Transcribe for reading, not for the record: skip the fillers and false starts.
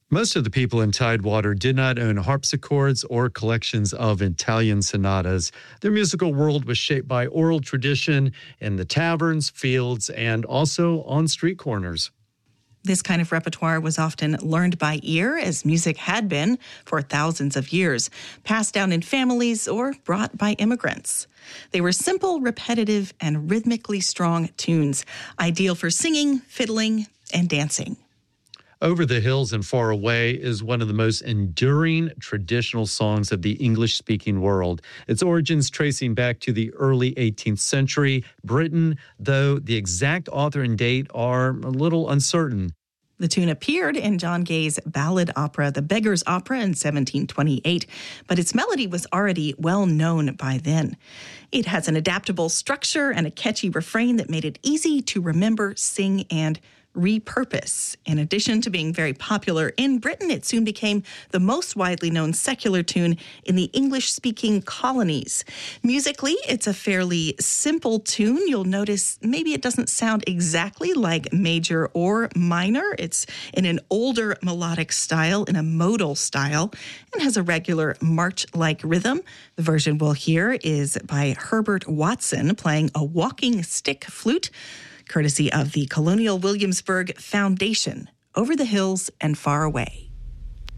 Most of the people in Tidewater did not own harpsichords or collections of Italian sonatas. Their musical world was shaped by oral tradition in the taverns, fields, and also on street corners. This kind of repertoire was often learned by ear, as music had been for thousands of years, passed down in families or brought by immigrants. They were simple, repetitive, and rhythmically strong tunes, ideal for singing, fiddling, and dancing. Over the Hills and Far Away is one of the most enduring traditional songs of the English-speaking world. Its origins tracing back to the early 18th century Britain, though the exact author and date are a little uncertain. The tune appeared in John Gay's ballad opera, The Beggar's Opera, in 1728, but its melody was already well known by then. It has an adaptable structure and a catchy refrain that made it easy to remember, sing, and repurpose. In addition to being very popular in Britain, it soon became the most widely known secular tune in the English-speaking colonies. Musically, it's a fairly simple tune. You'll notice maybe it doesn't sound exactly like major or minor. It's in an older melodic style, in a modal style, and has a regular march-like rhythm. The version we'll hear is by Herbert Watson playing a walking stick flute, courtesy of the Colonial Williamsburg Foundation, Over the Hills and Far Away.